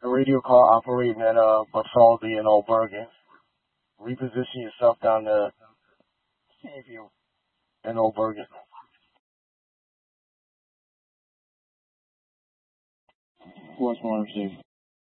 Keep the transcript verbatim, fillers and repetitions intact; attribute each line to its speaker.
Speaker 1: a radio call operating at uh Basaldi in Old Bergen. Reposition yourself down to Seaview in Old Bergen. What's more received?